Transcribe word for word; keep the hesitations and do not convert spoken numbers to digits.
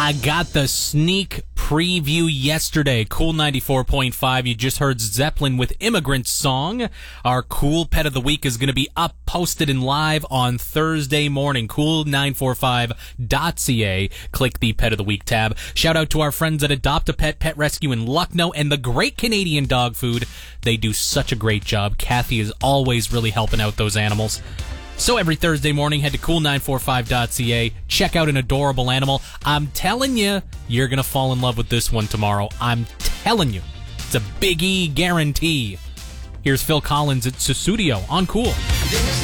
I got the sneak preview yesterday. Cool ninety-four point five. You just heard Zeppelin with Immigrant Song. Our Cool Pet of the Week is going to be up, posted, and live on Thursday morning. cool nine four five dot c a. Click the Pet of the Week tab. Shout out to our friends at Adopt a Pet Pet Rescue in Lucknow and the Great Canadian Dog Food. They do such a great job. Kathy is always really helping out those animals. So every Thursday morning, head to cool nine four five dot c a, check out an adorable animal. I'm telling you, you're going to fall in love with this one tomorrow. I'm telling you. It's a Big E guarantee. Here's Phil Collins at Sussudio on Cool.